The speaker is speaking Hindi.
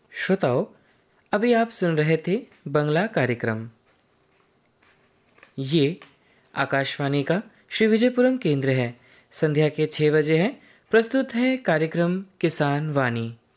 श्रोताओं, अभी आप सुन रहे थे बंगला कार्यक्रम। ये आकाशवाणी का श्री विजयपुरम केंद्र है। संध्या के 6 बजे है। प्रस्तुत है कार्यक्रम किसान वाणी।